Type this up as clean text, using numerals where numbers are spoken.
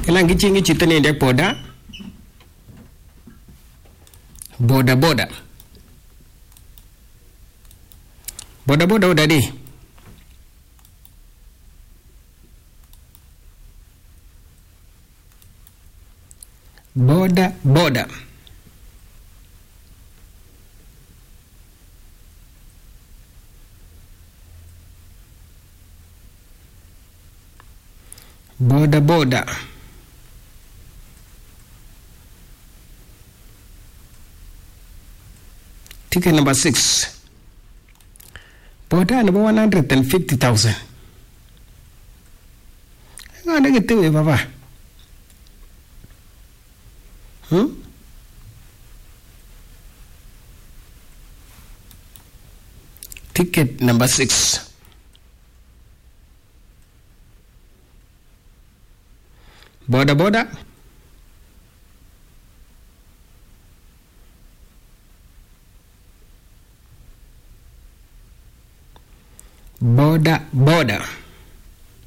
Kailangan gichingi chito nende boda. Boda. Boda udah di. Boda. Boda. Ticket number 6. Boda number 150,000. Ada gitu ya papa. Ticket number 6. Boda. Boda.